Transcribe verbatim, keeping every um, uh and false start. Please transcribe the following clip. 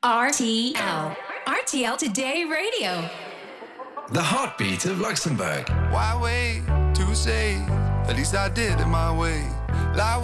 R T L. R T L Today Radio. The heartbeat of Luxembourg. Why wait to say? At least I did it my way. Like